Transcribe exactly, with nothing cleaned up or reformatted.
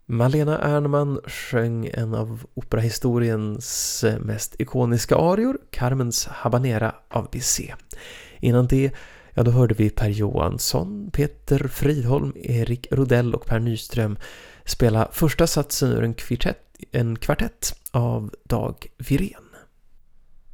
Malena Ernman sjöng en av operahistoriens mest ikoniska arior, Carmens Habanera av Bizet. Innan det, ja då hörde vi Per Johansson, Peter Fridholm, Erik Rodell och Per Nyström spela första satsen ur en kvartett, en kvartett av Dag Wirén.